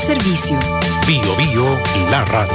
Servicio. Bio Bio, la radio.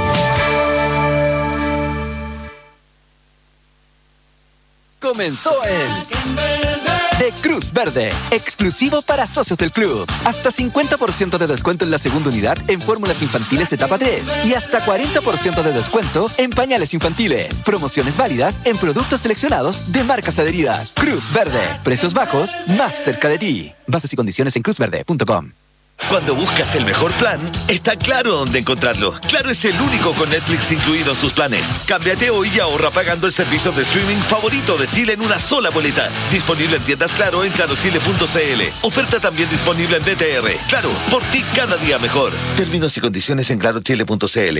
Comenzó de Cruz Verde, exclusivo para socios del club. Hasta 50% de descuento en la segunda unidad en fórmulas infantiles etapa 3 y hasta 40% de descuento en pañales infantiles. Promociones válidas en productos seleccionados de marcas adheridas. Cruz Verde, precios bajos más cerca de ti. Bases y condiciones en cruzverde.com. Cuando buscas el mejor plan, está Claro dónde encontrarlo. Claro es el único con Netflix incluido en sus planes. Cámbiate hoy y ahorra pagando el servicio de streaming favorito de Chile en una sola boleta. Disponible en tiendas Claro en clarochile.cl. Oferta también disponible en BTR. Claro, por ti cada día mejor. Términos y condiciones en clarochile.cl.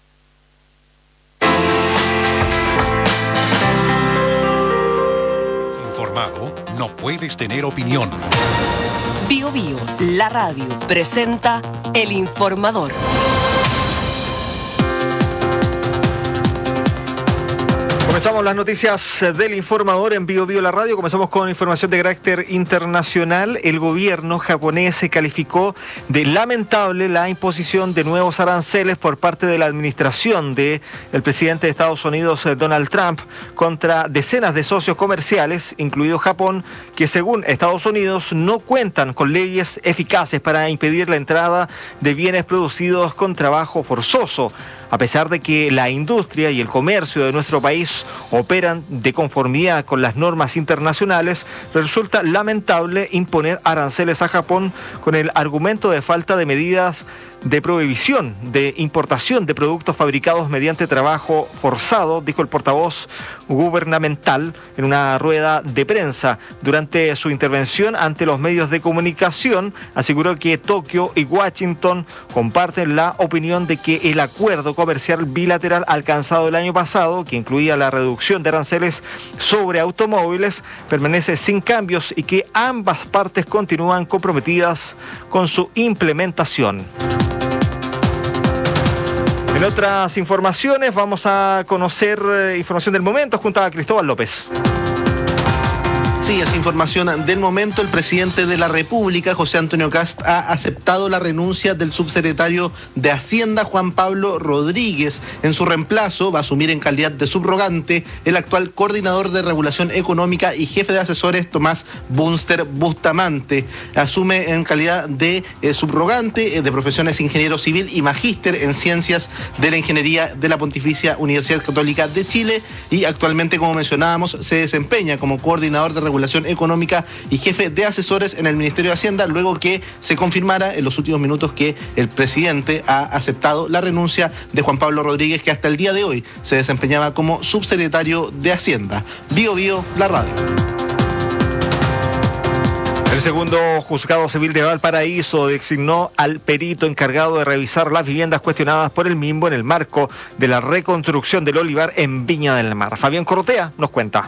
Informado, no puedes tener opinión. Bio Bio, la radio, presenta El Informador. Comenzamos las noticias del Informador en Bio Bio la radio. Comenzamos con información de carácter internacional. El gobierno japonés calificó de lamentable la imposición de nuevos aranceles por parte de la administración del presidente de Estados Unidos, Donald Trump, contra decenas de socios comerciales, incluido Japón, que según Estados Unidos no cuentan con leyes eficaces para impedir la entrada de bienes producidos con trabajo forzoso. A pesar de que la industria y el comercio de nuestro país operan de conformidad con las normas internacionales, resulta lamentable imponer aranceles a Japón con el argumento de falta de medidas de prohibición de importación de productos fabricados mediante trabajo forzado, dijo el portavoz gubernamental en una rueda de prensa. Durante su intervención ante los medios de comunicación, aseguró que Tokio y Washington comparten la opinión de que el acuerdo comercial bilateral alcanzado el año pasado, que incluía la reducción de aranceles sobre automóviles, permanece sin cambios y que ambas partes continúan comprometidas con su implementación. En otras informaciones vamos a conocer información del momento junto a Cristóbal López. Sí, es información del momento. El presidente de la República, José Antonio Kast, ha aceptado la renuncia del subsecretario de Hacienda, Juan Pablo Rodríguez. En su reemplazo va a asumir en calidad de subrogante el actual coordinador de regulación económica y jefe de asesores, Tomás Bunster Bustamante. Asume en calidad de subrogante, de profesiones ingeniero civil y magíster en ciencias de la ingeniería de la Pontificia Universidad Católica de Chile y actualmente, como mencionábamos, se desempeña como coordinador de regulación económica y jefe de asesores en el Ministerio de Hacienda, luego que se confirmara en los últimos minutos que el presidente ha aceptado la renuncia de Juan Pablo Rodríguez, que hasta el día de hoy se desempeñaba como subsecretario de Hacienda. Bio Bio, la radio. El segundo juzgado civil de Valparaíso designó al perito encargado de revisar las viviendas cuestionadas por el MIMBO en el marco de la reconstrucción del olivar en Viña del Mar. Fabián Corrotea nos cuenta.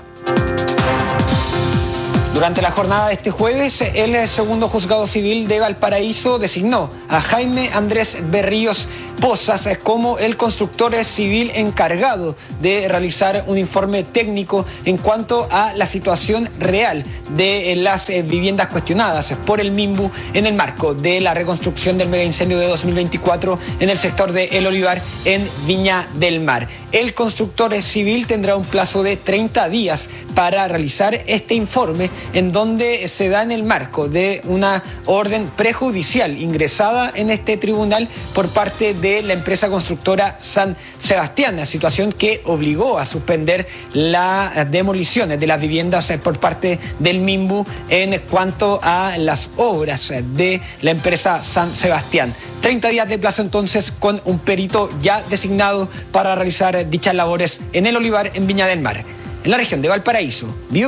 Durante la jornada de este jueves, el segundo juzgado civil de Valparaíso designó a Jaime Andrés Berríos Pozas como el constructor civil encargado de realizar un informe técnico en cuanto a la situación real de las viviendas cuestionadas por el MIMBU en el marco de la reconstrucción del megaincendio de 2024 en el sector de El Olivar en Viña del Mar. El constructor civil tendrá un plazo de 30 días para realizar este informe, en donde se da en el marco de una orden prejudicial ingresada en este tribunal por parte de la empresa constructora San Sebastián, situación que obligó a suspender las demoliciones de las viviendas por parte del MIMBU en cuanto a las obras de la empresa San Sebastián. 30 días de plazo entonces, con un perito ya designado para realizar dichas labores en El Olivar en Viña del Mar, en la región de Valparaíso.